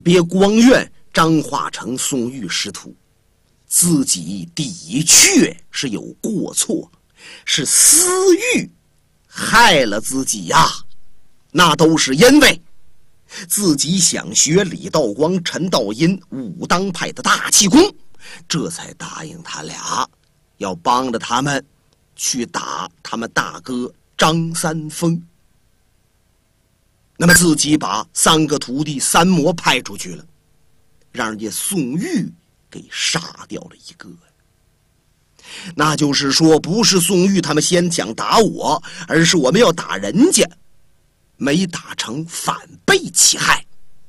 别光怨张化成、宋玉师徒，自己的确是有过错，是私欲害了自己呀。那都是因为自己想学李道光、陈道阴武当派的大气功，这才答应他俩要帮着他们去打他们大哥张三丰。那么自己把3个徒弟三魔派出去了，让人家宋玉给杀掉了一个。那就是说，不是宋玉他们先想打我，而是我们要打人家，没打成反被其害。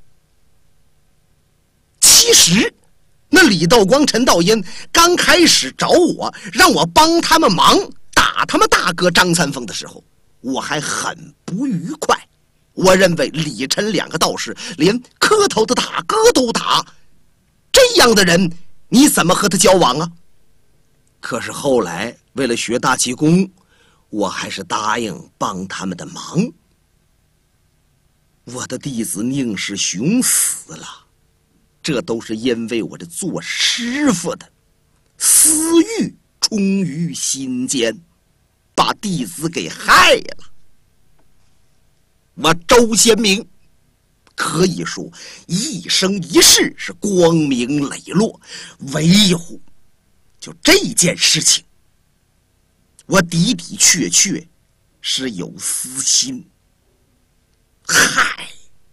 其实那李道光、陈道阴刚开始找我，让我帮他们忙打他们大哥张三丰的时候，我还很不愉快。我认为李陈2个道士连磕头的大哥都打，这样的人你怎么和他交往啊？可是后来为了学大气功，我还是答应帮他们的忙。我的弟子宁世雄死了，这都是因为我这做师傅的私欲充于心间，把弟子给害了。我周先明可以说一生一世是光明磊落，唯有就这件事情，我的的确确是有私心。嗨，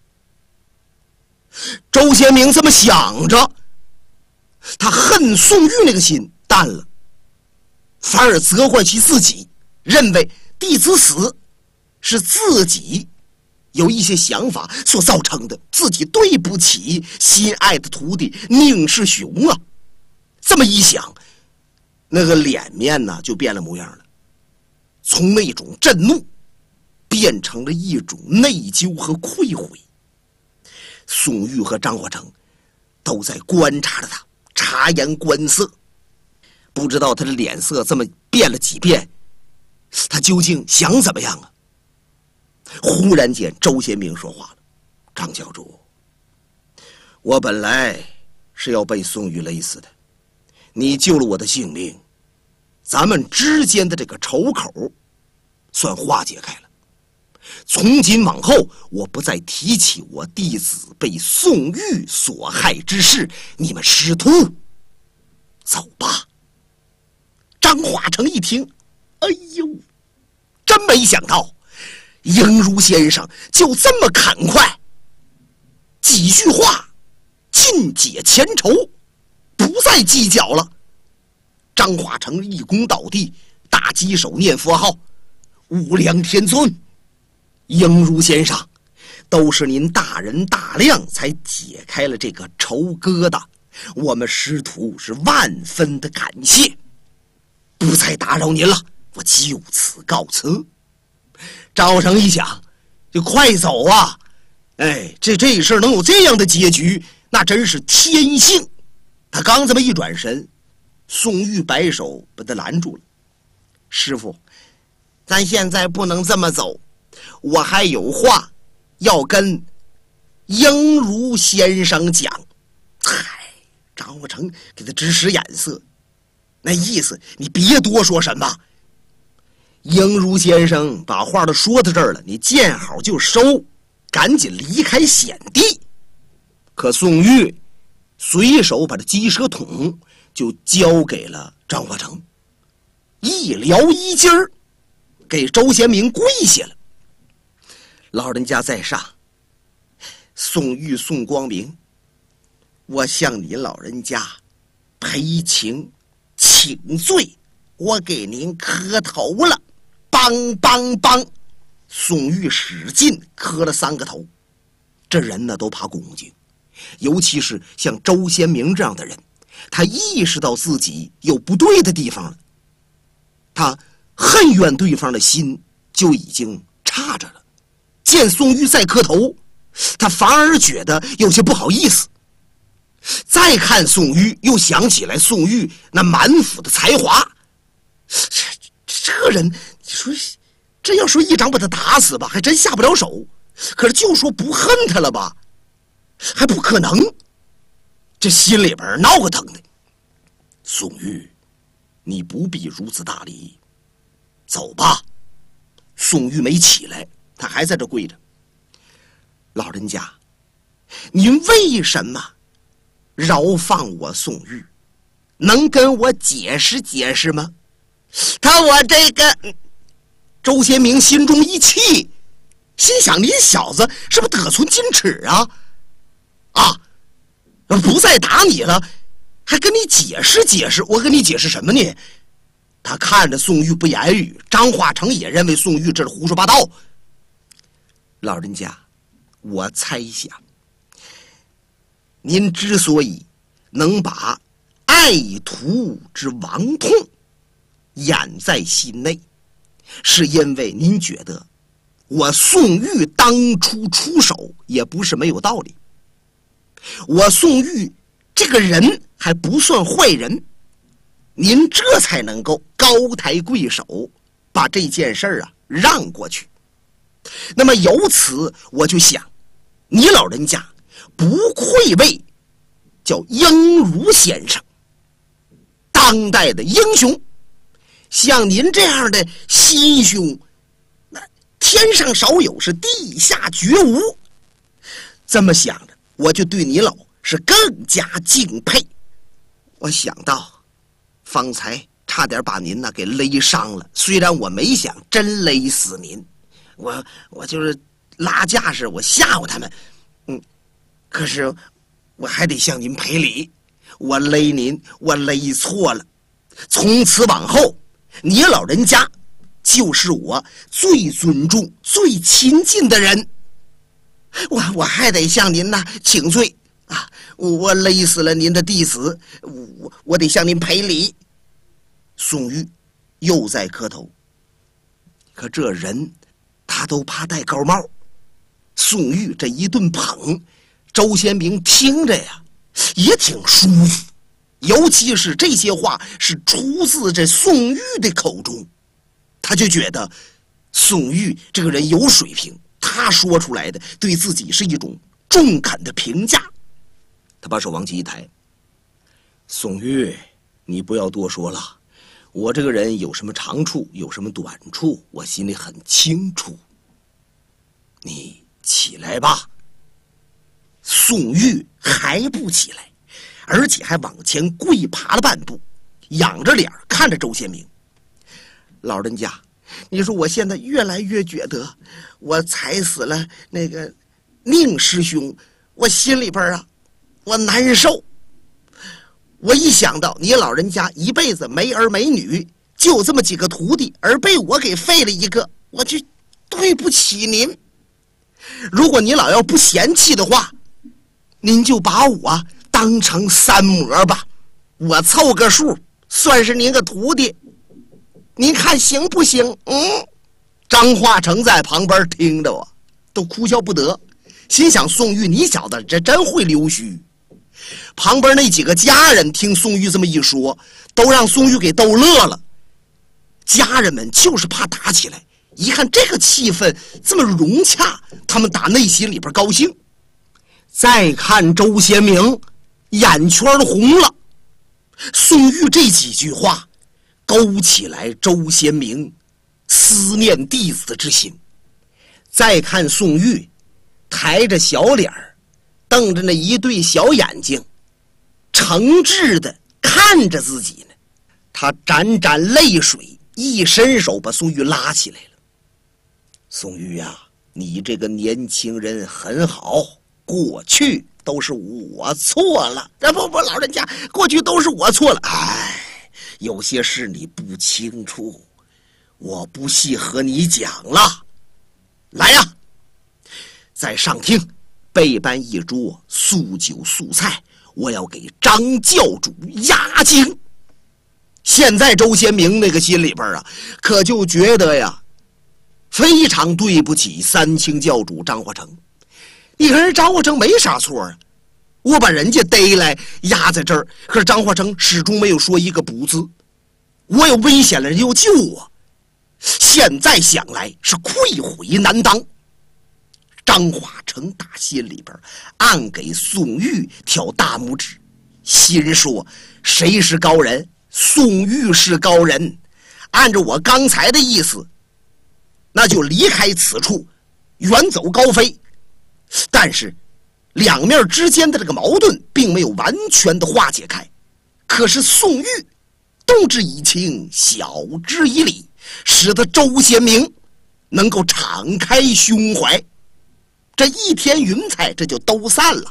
周先明这么想着，他恨宋玉那个心淡了，反而责怪起自己，认为弟子死是自己有一些想法所造成的，自己对不起心爱的徒弟宁世雄啊。这么一想，那个脸面呢就变了模样了，从那种震怒变成了一种内疚和愧悔。宋玉和张化成都在观察着他，察言观色，不知道他的脸色这么变了几遍，他究竟想怎么样啊？忽然间周先明说话了：张教主，我本来是要被宋玉勒死的，你救了我的性命，咱们之间的这个仇口算化解开了。从今往后，我不再提起我弟子被宋玉所害之事，你们师徒走吧。张化成一听，哎呦，真没想到应如先生就这么砍快，几句话尽解前仇，不再计较了。张化成一躬倒地，大击手念佛号：无量天尊，应如先生，都是您大人大量才解开了这个仇疙瘩，我们师徒是万分的感谢，不再打扰您了，我就此告辞。张化成一想，就快走啊！哎，这事能有这样的结局，那真是天幸。他刚这么一转身，宋玉摆手把他拦住了：师父，咱现在不能这么走，我还有话要跟应如先生讲。嗨，张化成给他直使眼色，那意思你别多说什么。应如先生把话都说到这儿了，你见好就收，赶紧离开险地。可宋玉随手把这鸡舌桶就交给了张化成，一撩衣襟儿，给周贤明跪下了：老人家在上，宋玉宋光明，我向你老人家赔情请罪，我给您磕头了，梆梆梆！宋玉使劲磕了3个头。这人呢都怕恭敬，尤其是像周先明这样的人，他意识到自己有不对的地方了，他恨怨对方的心就已经差着了。见宋玉再磕头，他反而觉得有些不好意思。再看宋玉，又想起来宋玉那满腹的才华，这人，你说真要说一掌把他打死吧，还真下不了手。可是就说不恨他了吧， 还不可能。这心里边闹个腾的。宋玉，你不必如此大礼，走吧。宋玉没起来，他还在这跪着。老人家，您为什么饶放我宋玉？能跟我解释解释吗？我这个周先明心中一气，心想：您小子是不是得寸进尺啊？不再打你了，还跟你解释解释？我跟你解释什么呢？他看着宋玉不言语，张化成也认为宋玉这是胡说八道。老人家，我猜想，您之所以能把爱徒之亡痛掩在心内，是因为您觉得我宋玉当初出手也不是没有道理。我宋玉这个人还不算坏人，您这才能够高抬贵手，把这件事让过去。那么由此我就想，你老人家不愧为叫英儒先生，当代的英雄。像您这样的心胸，那天上少有，是地下绝无。这么想着，我就对你老是更加敬佩。我想到方才差点把您给勒伤了，虽然我没想真勒死您，我就是拉架势，我吓唬他们。可是我还得向您赔礼，我勒您，我勒错了。从此往后，你老人家就是我最尊重、最亲近的人。我还得向您请罪啊！我勒死了您的弟子，我得向您赔礼。宋玉又在磕头，可这人他都怕戴高帽。宋玉这一顿捧，周先明听着也挺舒服，尤其是这些话是出自这宋玉的口中，他就觉得宋玉这个人有水平，他说出来的对自己是一种中肯的评价。他把手往起一抬：宋玉，你不要多说了，我这个人有什么长处，有什么短处，我心里很清楚。你起来吧。宋玉还不起来，而且还往前跪爬了半步，仰着脸看着周先明。老人家，你说我现在越来越觉得我踩死了那个宁师兄，我心里边我难受。我一想到你老人家一辈子没儿没女，就这么几个徒弟，而被我给废了一个，我就对不起您。如果你老要不嫌弃的话，您就把我当成三模吧，我凑个数，算是您个徒弟，您看行不行？张化成在旁边听着都哭笑不得，心想宋玉你小子这真会溜须。旁边那几个家人听宋玉这么一说，都让宋玉给逗乐了。家人们就是怕打起来，一看这个气氛这么融洽，他们打内心里边高兴。再看周先明，眼圈红了。宋玉这几句话勾起来周先明思念弟子之心。再看宋玉抬着小脸儿，瞪着那一对小眼睛，诚挚的看着自己呢。他沾沾泪水，一伸手把宋玉拉起来了。宋玉你这个年轻人很好，过去都是我错了。不，老人家，过去都是我错了。有些事你不清楚，我不细和你讲了。来在上厅备办一桌素酒素菜，我要给张教主压惊。现在周先明那个心里边可就觉得非常对不起三清教主张化成。你看人张化成没啥错我把人家逮来压在这儿，可是张化成始终没有说一个不字。我有危险了，人又救我，现在想来是愧悔难当。 张华成打心里边暗给宋玉挑大拇指，心说谁是高人？宋玉是高人。按照我刚才的意思，那就离开此处，远走高飞。但是两面之间的这个矛盾并没有完全的化解开。可是宋玉动之以情，晓之以理，使得周贤明能够敞开胸怀。这一天云彩这就都散了。